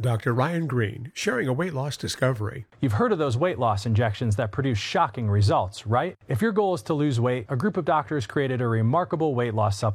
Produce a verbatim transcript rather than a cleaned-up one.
Doctor Ryan Green, sharing a weight loss discovery. You've heard of those weight loss injections that produce shocking results, right? If your goal is to lose weight, a group of doctors created a remarkable weight loss supplement